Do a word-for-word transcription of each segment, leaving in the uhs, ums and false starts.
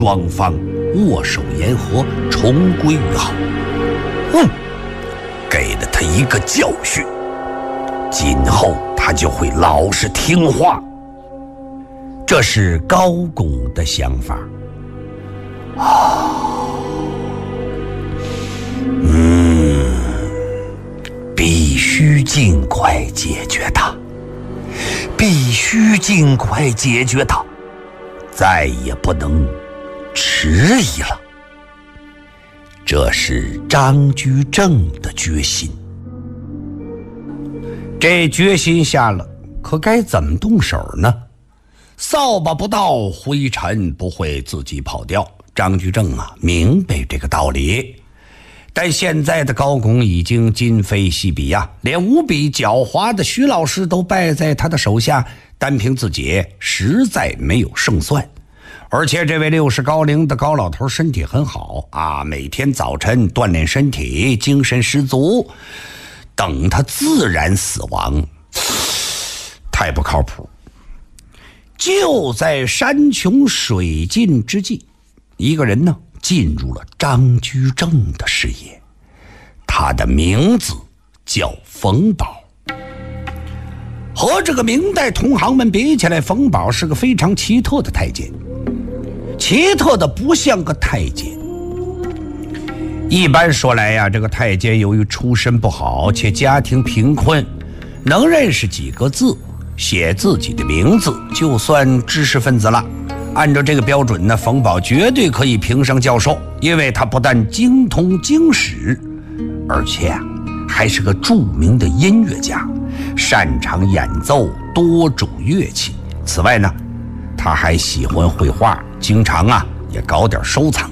双方握手言和，重归于好。嗯，给了他一个教训，今后他就会老实听话。这是高拱的想法。啊，嗯，必须尽快解决它，必须尽快解决它，再也不能迟疑了。这是张居正的决心。这决心下了，可该怎么动手呢？扫把不到，灰尘不会自己跑掉。张居正啊，明白这个道理。但现在的高拱已经今非昔比呀、啊，连无比狡猾的徐老师都败在他的手下，单凭自己实在没有胜算。而且这位六十高龄的高老头身体很好啊，每天早晨锻炼身体，精神十足。等他自然死亡，太不靠谱。就在山穷水尽之际，一个人呢进入了张居正的视野，他的名字叫冯保。和这个明代同行们比起来，冯保是个非常奇特的太监，奇特的不像个太监。一般说来呀、啊，这个太监由于出身不好且家庭贫困，能认识几个字，写自己的名字，就算知识分子了。按照这个标准呢，冯保绝对可以评上教授，因为他不但精通经史，而且啊还是个著名的音乐家，擅长演奏多种乐器。此外呢，他还喜欢绘画，经常啊也搞点收藏。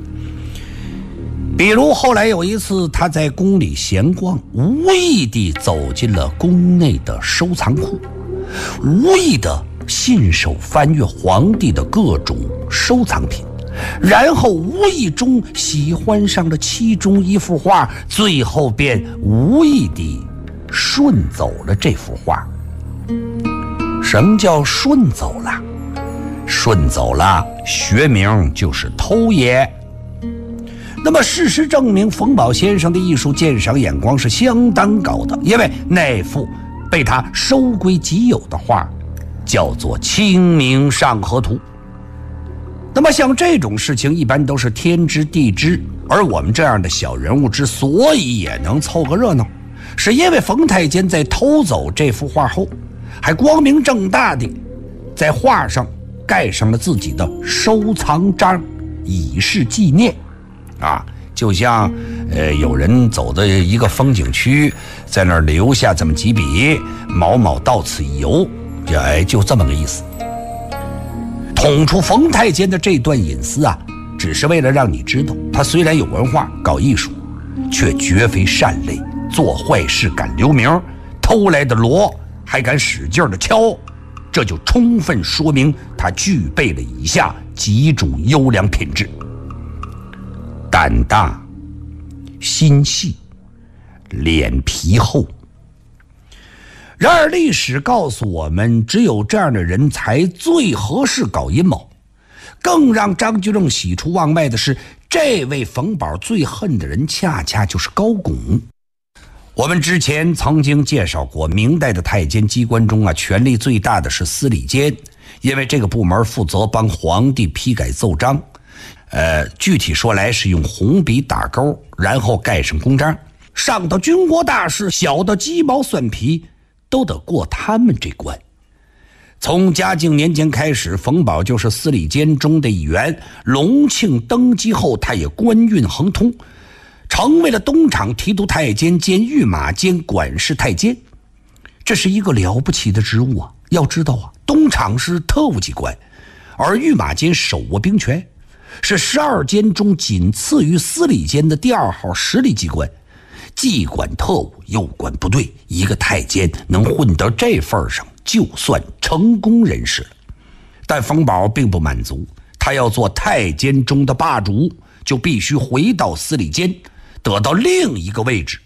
比如后来有一次，他在宫里闲逛，无意地走进了宫内的收藏库，无意地信手翻阅皇帝的各种收藏品，然后无意中喜欢上了其中一幅画，最后便无意地顺走了这幅画。什么叫顺走了？顺走了，学名就是偷也。那么事实证明，冯保先生的艺术鉴赏眼光是相当高的，因为那幅被他收归己有的画叫做《清明上河图》。那么像这种事情一般都是天知地知，而我们这样的小人物之所以也能凑个热闹，是因为冯太监在偷走这幅画后，还光明正大地在画上盖上了自己的收藏章，以示纪念啊。就像呃有人走的一个风景区，在那儿留下这么几笔，某某到此一游，哎，就这么个意思。捅出冯太监的这段隐私啊，只是为了让你知道，他虽然有文化搞艺术，却绝非善类，做坏事敢留名，偷来的锣还敢使劲的敲，这就充分说明他具备了以下几种优良品质：胆大、心细、脸皮厚。然而历史告诉我们，只有这样的人才最合适搞阴谋。更让张居正喜出望外的是，这位冯保最恨的人恰恰就是高拱。我们之前曾经介绍过，明代的太监机关中啊，权力最大的是司礼监，因为这个部门负责帮皇帝批改奏章，呃，具体说来是用红笔打勾，然后盖上公章，上到军国大事，小到鸡毛蒜皮，都得过他们这关。从嘉靖年间开始，冯保就是司礼监中的一员。隆庆登基后，他也官运亨通，成为了东厂提督太监兼御马监管事太监。这是一个了不起的职务啊！要知道啊，东厂是特务机关，而御马监手握兵权，是十二监中仅次于司礼监的第二号实力机关，既管特务又管部队，一个太监能混到这份上，就算成功人士了。但冯保并不满足，他要做太监中的霸主，就必须回到司礼监，得到另一个位置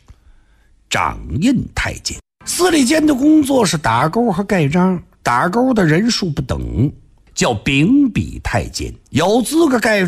——掌印太监。司礼监的工作是打勾和盖章，打勾的人数不等， 叫秉笔太监，有资格盖